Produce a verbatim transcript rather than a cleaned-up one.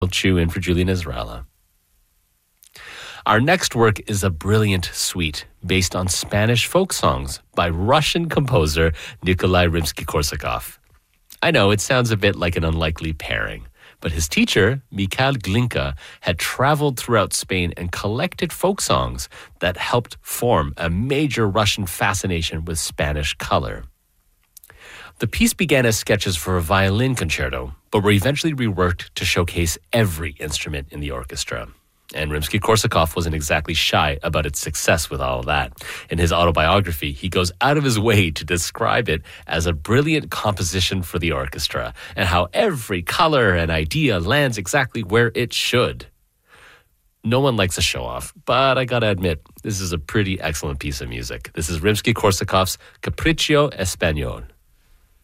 Chu in for Julian Israela. Our next work is a brilliant suite based on Spanish folk songs by Russian composer Nikolai Rimsky-Korsakov. I know it sounds a bit like an unlikely pairing, but his teacher, Mikhail Glinka, had traveled throughout Spain and collected folk songs that helped form a major Russian fascination with Spanish color. The piece began as sketches for a violin concerto, but were eventually reworked to showcase every instrument in the orchestra. And Rimsky-Korsakov wasn't exactly shy about its success with all of that. In his autobiography, he goes out of his way to describe it as a brilliant composition for the orchestra and how every color and idea lands exactly where it should. No one likes a show-off, but I gotta admit, this is a pretty excellent piece of music. This is Rimsky-Korsakov's Capriccio Español.